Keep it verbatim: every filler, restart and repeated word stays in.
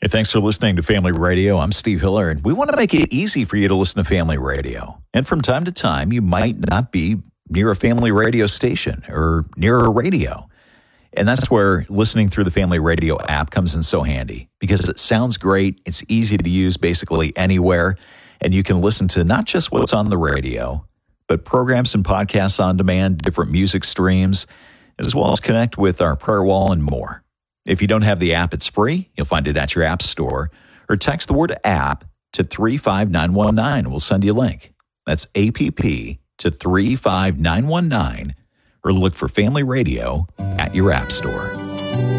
Thanks for listening to Family Radio. I'm Steve Hiller, and we want to make it easy for you to listen to Family Radio. And from time to time, you might not be near a family radio station or near a radio. And that's where listening through the Family Radio app comes in so handy, because it sounds great. It's easy to use basically anywhere, and you can listen to not just what's on the radio, but programs and podcasts on demand, different music streams, as well as connect with our prayer wall and more. If you don't have the app, it's free. You'll find it at your app store, or text the word app to three five nine one nine. We'll send you a link. That's A P P to three five nine one nine, or look for Family Radio at your app store.